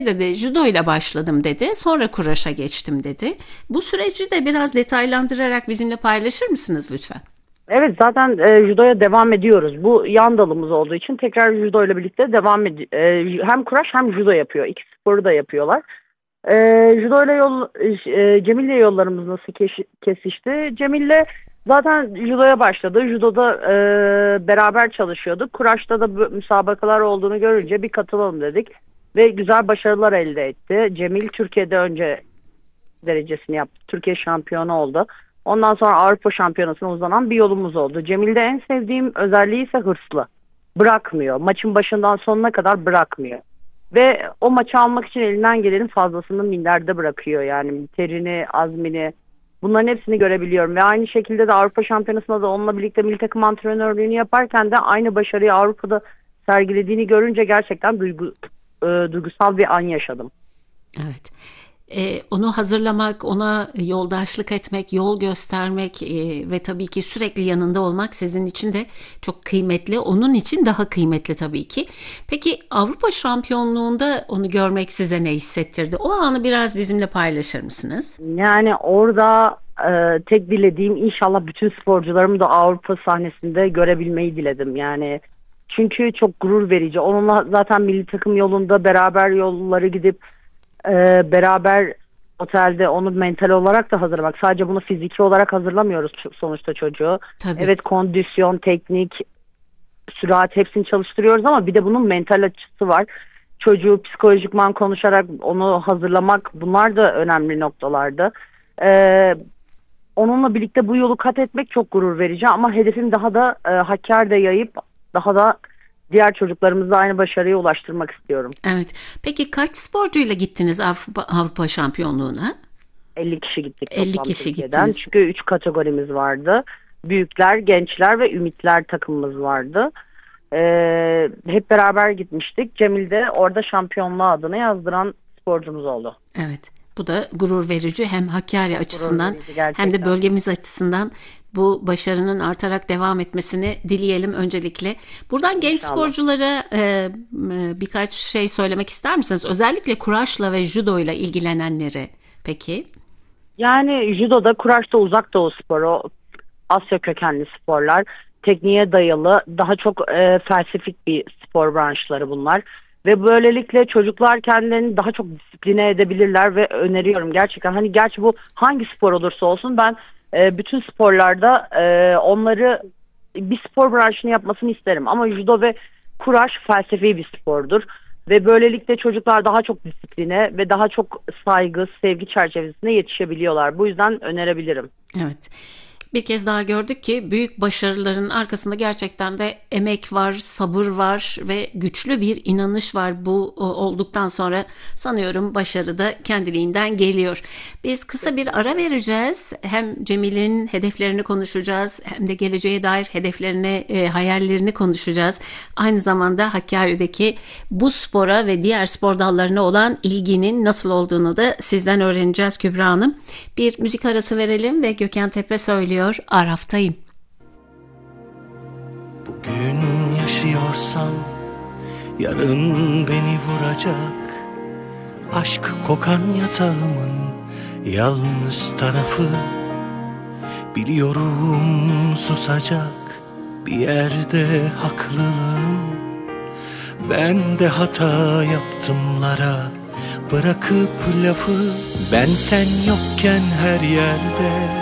dedi judo ile başladım dedi. Sonra kuraşa geçtim dedi. Bu süreci de biraz detaylandırarak bizimle paylaşır mısınız lütfen? Evet, zaten judoya devam ediyoruz. Bu yan dalımız olduğu için tekrar judo ile birlikte devam hem kuraş hem judo yapıyor. İki sporu da yapıyorlar. Judo ile Cemil'le yollarımız nasıl kesişti? Cemil'le zaten judoya başladı. Judoda beraber çalışıyorduk. Kuraş'ta da müsabakalar olduğunu görünce bir katılalım dedik. Ve güzel başarılar elde etti. Cemil Türkiye'de önce derecesini yaptı. Türkiye şampiyonu oldu. Ondan sonra Avrupa şampiyonasına uzanan bir yolumuz oldu. Cemil'de en sevdiğim özelliği ise hırslı. Bırakmıyor. Maçın başından sonuna kadar bırakmıyor. Ve o maçı almak için elinden gelenin fazlasını minderde bırakıyor. Yani terini, azmini, bunların hepsini görebiliyorum. Ve aynı şekilde de Avrupa şampiyonasında da onunla birlikte milli takım antrenörlüğünü yaparken de aynı başarıyı Avrupa'da sergilediğini görünce gerçekten duygusal bir an yaşadım. Evet. Onu hazırlamak, ona yoldaşlık etmek, yol göstermek ve tabii ki sürekli yanında olmak sizin için de çok kıymetli. Onun için daha kıymetli tabii ki. Peki Avrupa şampiyonluğunda onu görmek size ne hissettirdi? O anı biraz bizimle paylaşır mısınız? Yani orada tek dilediğim inşallah bütün sporcularımı da Avrupa sahnesinde görebilmeyi diledim. Yani çünkü çok gurur verici. Onunla zaten milli takım yolunda beraber yolları gidip beraber otelde onu mental olarak da hazırlamak. Sadece bunu fiziki olarak hazırlamıyoruz sonuçta çocuğu. Tabii. Evet, kondisyon, teknik, sürat hepsini çalıştırıyoruz ama bir de bunun mental açısı var. Çocuğu psikolojikman konuşarak onu hazırlamak, bunlar da önemli noktalardı. Onunla birlikte bu yolu kat etmek çok gurur verici ama hedefim daha da Hakkari'de yayıp daha da diğer çocuklarımızla aynı başarıya ulaştırmak istiyorum. Evet. Peki kaç sporcuyla gittiniz Avrupa şampiyonluğuna? 50 kişi gittik 50 toplam kişi Türkiye'den. gittiniz. Çünkü 3 kategorimiz vardı. Büyükler, gençler ve ümitler takımımız vardı. Hep beraber gitmiştik. Cemil de orada şampiyonluğa adını yazdıran sporcumuz oldu. Evet. Bu da gurur verici hem Hakkari açısından hem de bölgemiz açısından bu başarının artarak devam etmesini dileyelim öncelikle. Buradan genç sporculara birkaç şey söylemek ister misiniz? Özellikle kuraşla ve judoyla ilgilenenleri peki? Yani judoda, kuraşta uzak doğu sporu, Asya kökenli sporlar, tekniğe dayalı, daha çok felsefik bir spor branşları bunlar. Ve böylelikle çocuklar kendilerini daha çok disipline edebilirler ve öneriyorum gerçekten. Hani gerçi bu hangi spor olursa olsun ben bütün sporlarda onları bir spor branşını yapmasını isterim. Ama judo ve kuraş felsefi bir spordur. Ve böylelikle çocuklar daha çok disipline ve daha çok saygı, sevgi çerçevesinde yetişebiliyorlar. Bu yüzden önerebilirim. Evet. Bir kez daha gördük ki büyük başarıların arkasında gerçekten de emek var, sabır var ve güçlü bir inanış var. Bu olduktan sonra sanıyorum başarı da kendiliğinden geliyor. Biz kısa bir ara vereceğiz. Hem Cemil'in hedeflerini konuşacağız hem de geleceğe dair hedeflerini, hayallerini konuşacağız. Aynı zamanda Hakkari'deki bu spora ve diğer spor dallarına olan ilginin nasıl olduğunu da sizden öğreneceğiz Kübra Hanım. Bir müzik arası verelim ve Gökhan Tepe söylüyor. Araftayım. Bugün yaşıyorsam yarın beni vuracak aşk kokan yatağımın yalnız tarafı. Biliyorum susacak bir yerde haklılığım. Ben de hata yaptımlara bırakıp lafı. Ben sen yokken her yerde